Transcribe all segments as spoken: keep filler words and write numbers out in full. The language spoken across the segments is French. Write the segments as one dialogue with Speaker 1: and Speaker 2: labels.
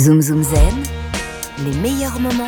Speaker 1: Zoom Zoom Zen, les meilleurs moments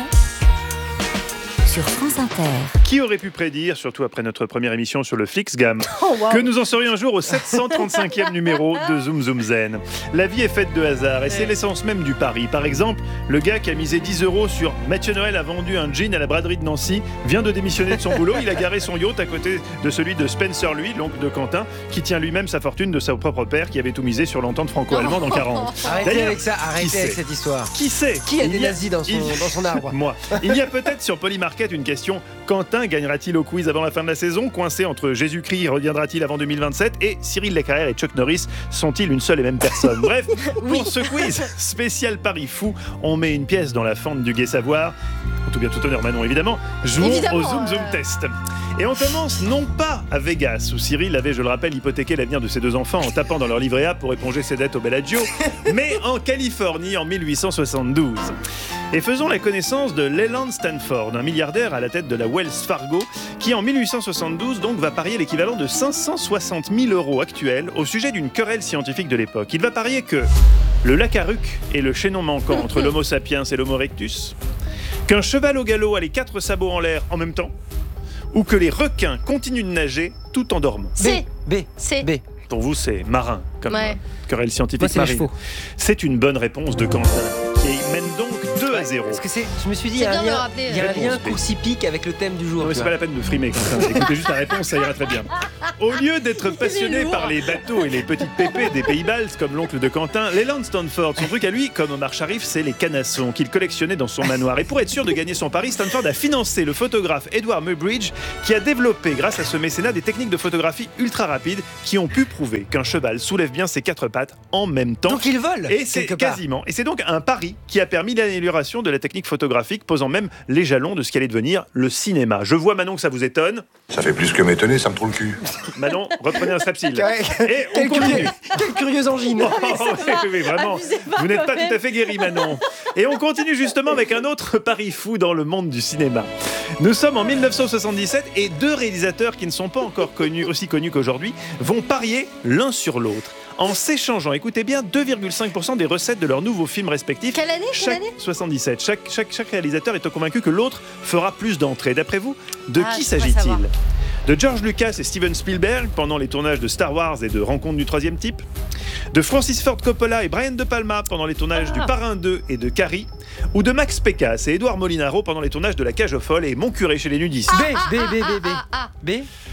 Speaker 1: sur France Inter.
Speaker 2: Qui aurait pu prédire, surtout après notre première émission sur le Flixgam,
Speaker 3: oh, wow.
Speaker 2: que nous en serions un jour au sept cent trente-cinquième numéro de Zoom Zoom Zen. La vie est faite de hasard et c'est l'essence même du pari. Par exemple, le gars qui a misé dix euros sur Mathieu Noël a vendu un jean à la braderie de Nancy, vient de démissionner de son boulot, il a garé son yacht à côté de celui de Spencer, lui, l'oncle de Quentin, qui tient lui-même sa fortune de son propre père qui avait tout misé sur l'entente franco-allemande en quarante.
Speaker 4: Arrêtez
Speaker 2: D'ailleurs,
Speaker 4: avec ça, arrêtez avec cette histoire.
Speaker 2: Qui sait
Speaker 4: Qui a
Speaker 2: Il
Speaker 4: des
Speaker 2: y a-
Speaker 4: nazis dans son,
Speaker 2: il-
Speaker 4: dans son arbre?
Speaker 2: Moi. Il y a peut-être sur Polymarket une question. Quentin gagnera-t-il au quiz avant la fin de la saison? Coincé entre Jésus-Christ, reviendra-t-il avant deux mille vingt-sept? Et Cyril Leclerc et Chuck Norris sont-ils une seule et même personne? Bref,
Speaker 3: Oui.
Speaker 2: pour ce quiz spécial Paris Fou, on met une pièce dans la fente du Gai Savoir. En tout bien tout honneur Manon évidemment. Jouons
Speaker 3: Évidemment,
Speaker 2: au Zoom Zoom
Speaker 3: euh.
Speaker 2: Test. Et on commence non pas à Vegas, où Cyril avait, je le rappelle, hypothéqué l'avenir de ses deux enfants en tapant dans leur livret A pour éponger ses dettes au Bellagio, mais en Californie en mille huit cent soixante-douze. Et faisons la connaissance de Leland Stanford, un milliardaire à la tête de la Wells Fargo, qui en mille huit cent soixante-douze donc va parier l'équivalent de cinq cent soixante mille euros actuels au sujet d'une querelle scientifique de l'époque. Il va parier que le Lacaruc est le chaînon manquant entre l'Homo sapiens et l'Homo erectus, qu'un cheval au galop a les quatre sabots en l'air en même temps, ou que les requins continuent de nager tout en dormant.
Speaker 3: C'est.
Speaker 4: B,
Speaker 3: C'est.
Speaker 4: B.
Speaker 2: Pour vous, c'est marin, comme
Speaker 3: Ouais.
Speaker 2: euh, querelle scientifique
Speaker 4: Moi, c'est les
Speaker 2: marine.
Speaker 4: chevaux.
Speaker 2: C'est une bonne réponse de Quentin, qui mène donc deux à zéro.
Speaker 4: Parce que c'est, je me suis dit, il y
Speaker 3: C'est
Speaker 4: a un
Speaker 3: bien de
Speaker 4: lien,
Speaker 3: rappeler,
Speaker 4: il y a un
Speaker 2: euh,
Speaker 4: lien
Speaker 2: réponse B.
Speaker 4: course-hippique avec le thème du jour.
Speaker 2: Non, mais
Speaker 4: tu
Speaker 2: c'est
Speaker 4: vois.
Speaker 2: pas la peine de frimer, Quentin. Écoutez juste la réponse, ça ira très bien. Au lieu d'être passionné
Speaker 3: lourd.
Speaker 2: par les bateaux et les petites pépées des pays baltes comme l'oncle de Quentin, Leland Stanford, son truc à lui, comme Omar Sharif, c'est les canassons qu'il collectionnait dans son manoir. Et pour être sûr de gagner son pari, Stanford a financé le photographe Edward Muybridge, qui a développé, grâce à ce mécénat, des techniques de photographie ultra rapides qui ont pu prouver qu'un cheval soulève bien ses quatre pattes en même temps.
Speaker 4: Donc ils volent.
Speaker 2: Et c'est
Speaker 4: quelque part.
Speaker 2: quasiment. Et c'est donc un pari qui a permis l'amélioration de la technique photographique, posant même les jalons de ce qui allait devenir le cinéma. Je vois, Manon, que ça vous étonne.
Speaker 5: Ça fait plus que m'étonner, ça me trouve le cul.
Speaker 2: Manon, reprenez un strepsil.
Speaker 4: Ouais.
Speaker 2: Et on
Speaker 4: Quelle,
Speaker 2: continue.
Speaker 4: curieux- quelle curieuse angine.
Speaker 2: Oh, oui, oui, vraiment.
Speaker 3: Abusez pas
Speaker 2: Vous n'êtes
Speaker 3: quand
Speaker 2: pas
Speaker 3: même.
Speaker 2: tout à fait guéri, Manon. Et on continue justement avec un autre pari fou dans le monde du cinéma. Nous sommes en mille neuf cent soixante-dix-sept et deux réalisateurs qui ne sont pas encore connus, aussi connus qu'aujourd'hui, vont parier l'un sur l'autre en s'échangeant, écoutez bien, deux virgule cinq pour cent des recettes de leurs nouveaux films respectifs.
Speaker 3: Quelle année, quelle
Speaker 2: Chaque
Speaker 3: année
Speaker 2: soixante-dix-sept. Chaque, chaque, chaque réalisateur est convaincu que l'autre fera plus d'entrées. D'après vous, de
Speaker 3: Ah,
Speaker 2: qui
Speaker 3: je voudrais
Speaker 2: s'agit-il?
Speaker 3: savoir.
Speaker 2: De George Lucas et Steven Spielberg pendant les tournages de Star Wars et de Rencontre du troisième type? De Francis Ford Coppola et Brian De Palma pendant les tournages
Speaker 3: Ah.
Speaker 2: du Parrain deux et de Carrie? Ou de Max Pécasse et Édouard Molinaro pendant les tournages de La Cage aux folles et Mon curé chez les nudistes?
Speaker 4: B, B, B, B, B.
Speaker 3: Ah, ah,
Speaker 4: B.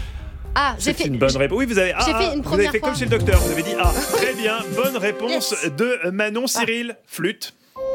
Speaker 3: ah, j'ai
Speaker 2: C'est
Speaker 3: fait
Speaker 2: une bonne réponse. Oui, vous avez,
Speaker 3: j'ai
Speaker 2: ah,
Speaker 3: fait une
Speaker 2: vous avez
Speaker 3: première
Speaker 2: fait comme
Speaker 3: fois.
Speaker 2: chez le docteur, vous avez dit A. Très bien, bonne réponse
Speaker 3: Yes.
Speaker 2: de Manon. Cyril, flûte.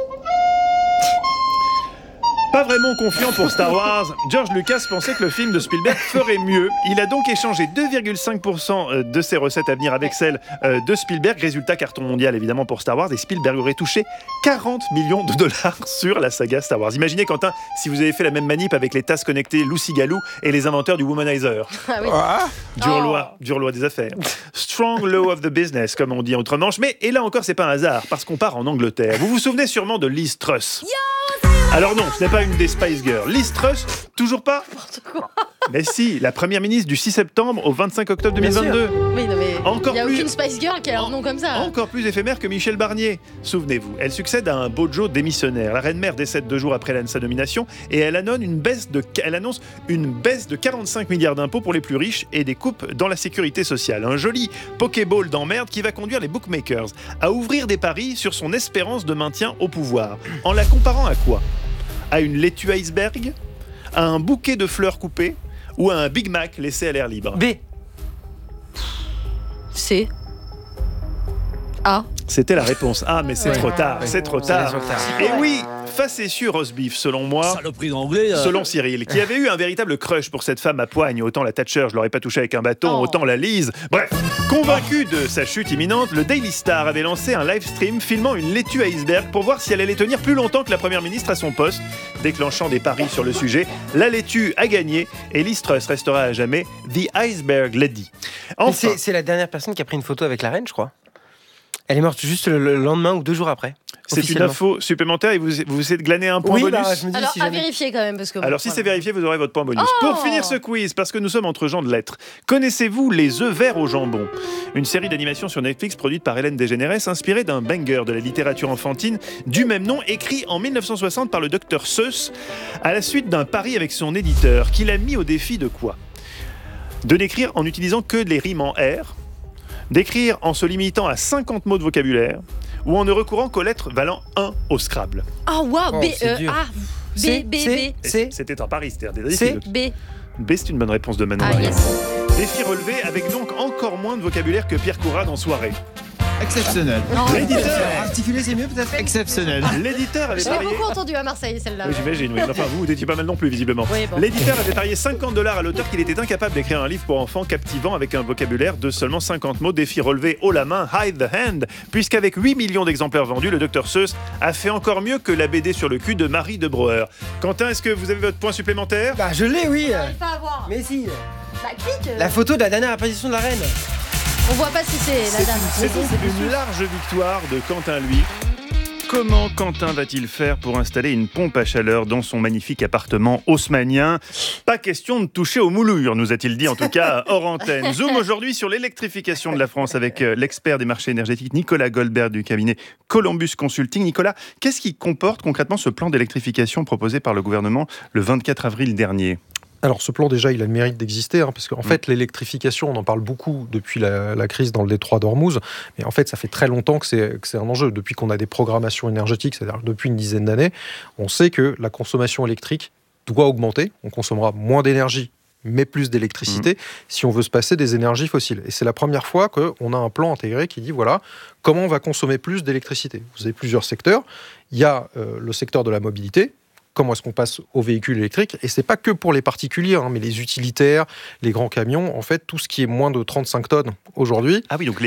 Speaker 2: Pas vraiment confiant pour Star Wars, George Lucas pensait que le film de Spielberg ferait mieux. Il a donc échangé deux virgule cinq pour cent de ses recettes à venir avec celles euh, de Spielberg. Résultat, carton mondial évidemment pour Star Wars. Et Spielberg aurait touché quarante millions de dollars sur la saga Star Wars. Imaginez, Quentin, si vous avez fait la même manip avec les tasses connectées Lucy Galou et les inventeurs du Womanizer.
Speaker 3: Ah oui.
Speaker 2: Dur
Speaker 3: Oh.
Speaker 2: loi, dur loi des affaires. Strong law of the business, comme on dit outre-Manche. Mais, et là encore, c'est pas un hasard, parce qu'on part en Angleterre. Vous vous souvenez sûrement de Liz Truss. Alors non, ce n'est pas une des Spice Girls. Liz Truss, toujours pas? Mais si, la première ministre du six septembre au vingt-cinq octobre deux mille vingt-deux.
Speaker 3: Oui, non, mais
Speaker 2: Encore
Speaker 3: il n'y a
Speaker 2: plus-
Speaker 3: aucune Spice Girl qui a un nom comme ça.
Speaker 2: Encore plus éphémère que Michel Barnier. Souvenez-vous, elle succède à un Bojo démissionnaire. La reine-mère décède deux jours après sa nomination et elle annonce une baisse de, elle annonce une baisse de quarante-cinq milliards d'impôts pour les plus riches et des coupes dans la sécurité sociale. Un joli Pokéball d'emmerde qui va conduire les bookmakers à ouvrir des paris sur son espérance de maintien au pouvoir. En la comparant à quoi? À une laitue iceberg? À un bouquet de fleurs coupées? Ou à un Big Mac laissé à l'air libre?
Speaker 4: B.
Speaker 3: C'est A.
Speaker 2: C'était la réponse A, mais c'est
Speaker 3: Ouais.
Speaker 2: trop tard,
Speaker 4: Ouais.
Speaker 2: c'est trop
Speaker 4: C'est
Speaker 2: tard.
Speaker 4: trop tard.
Speaker 2: Et oui, facétieux roast beef, selon moi,
Speaker 6: Saloperie d'anglais. euh.
Speaker 2: selon Cyril, qui avait eu un véritable crush pour cette femme à poigne. Autant la Thatcher, je l'aurais pas touché avec un bâton,
Speaker 3: Oh.
Speaker 2: autant la Lise. Bref, convaincu de sa chute imminente, le Daily Star avait lancé un live stream filmant une laitue à iceberg pour voir si elle allait tenir plus longtemps que la première ministre à son poste. Déclenchant des paris sur le sujet, la laitue a gagné et Liz Truss restera à jamais The Iceberg Lady.
Speaker 4: Mais
Speaker 2: Enfin,
Speaker 4: C'est, c'est la dernière personne qui a pris une photo avec la reine, je crois. Elle est morte juste le, le lendemain ou deux jours après.
Speaker 2: C'est une
Speaker 4: officiellement.
Speaker 2: info supplémentaire et vous, vous essayez de glaner un point
Speaker 4: Oui,
Speaker 2: bonus.
Speaker 4: bah, je me dis
Speaker 3: Alors,
Speaker 4: si
Speaker 3: à
Speaker 4: jamais.
Speaker 3: vérifier quand même. Parce que bon,
Speaker 2: Alors si
Speaker 3: voilà.
Speaker 2: c'est vérifié, vous aurez votre point bonus.
Speaker 3: Oh
Speaker 2: Pour finir ce quiz, parce que nous sommes entre gens de lettres, connaissez-vous Les œufs verts au jambon ? Une série d'animation sur Netflix produite par Hélène Desgeneres, inspirée d'un banger de la littérature enfantine du même nom, écrit en mille neuf cent soixante par le docteur Seuss, à la suite d'un pari avec son éditeur, qui l'a mis au défi de quoi ? De n'écrire en utilisant que les rimes en R, d'écrire en se limitant à cinquante mots de vocabulaire, ou en ne recourant qu'aux lettres valant un au Scrabble.
Speaker 3: Ah, waouh,
Speaker 4: Oh,
Speaker 3: B,
Speaker 4: c'est
Speaker 3: euh,
Speaker 4: dur.
Speaker 3: A, B,
Speaker 4: C'est-
Speaker 3: B,
Speaker 4: c'est-
Speaker 3: B,
Speaker 4: C'est
Speaker 2: C'était un pari, c'était des
Speaker 4: C'est-
Speaker 3: B.
Speaker 2: B, c'est une bonne réponse de Manon
Speaker 3: Ah,
Speaker 2: Maria.
Speaker 3: yes.
Speaker 2: Défi relevé avec donc encore moins de vocabulaire que Pierre Courade en soirée.
Speaker 6: Exceptionnel.
Speaker 2: L'éditeur,
Speaker 6: Articuler, c'est mieux peut-être. Exceptionnel.
Speaker 2: l'éditeur avait
Speaker 3: Je l'ai
Speaker 2: parié.
Speaker 3: beaucoup entendu à Marseille, celle-là.
Speaker 2: Oui, j'imagine, oui. Enfin, vous, vous n'étiez pas mal non plus, visiblement.
Speaker 3: Oui, bon.
Speaker 2: L'éditeur avait parié cinquante dollars à l'auteur qu'il était incapable d'écrire un livre pour enfants captivant avec un vocabulaire de seulement cinquante mots. Défi relevé haut la main, hide the hand, puisqu'avec huit millions d'exemplaires vendus, le docteur Seuss a fait encore mieux que la B D sur le cul de Marie de Breuer. Quentin, est-ce que vous avez votre point supplémentaire ?
Speaker 4: Bah, je l'ai, oui.
Speaker 3: J'arrive pas à voir.
Speaker 4: Mais si.
Speaker 3: Bah, clique.
Speaker 4: La photo de la dernière apparition de la reine.
Speaker 3: On voit pas si c'est
Speaker 2: C'est
Speaker 3: la dame.
Speaker 2: une, c'est donc une large victoire de Quentin, lui. Comment Quentin va-t-il faire pour installer une pompe à chaleur dans son magnifique appartement haussmannien ? Pas question de toucher aux moulures, nous a-t-il dit en tout cas hors antenne. Zoom aujourd'hui sur l'électrification de la France avec euh, l'expert des marchés énergétiques Nicolas Goldberg du cabinet Columbus Consulting. Nicolas, qu'est-ce qui comporte concrètement ce plan d'électrification proposé par le gouvernement le vingt-quatre avril dernier ?
Speaker 7: Alors ce plan déjà il a le mérite d'exister hein, parce qu'en mmh. fait l'électrification on en parle beaucoup depuis la, la crise dans le détroit d'Ormuz, mais en fait ça fait très longtemps que c'est, que c'est un enjeu. Depuis qu'on a des programmations énergétiques, c'est-à-dire depuis une dizaine d'années, on sait que la consommation électrique doit augmenter, on consommera moins d'énergie mais plus d'électricité, mmh. si on veut se passer des énergies fossiles. Et c'est la première fois qu'on a un plan intégré qui dit voilà, comment on va consommer plus d'électricité. Vous avez plusieurs secteurs, il y a euh, le secteur de la mobilité. Comment est-ce qu'on passe aux véhicules électriques ? Et c'est pas que pour les particuliers, hein, mais les utilitaires, les grands camions, en fait, tout ce qui est moins de trente-cinq tonnes aujourd'hui.
Speaker 2: Ah oui, donc les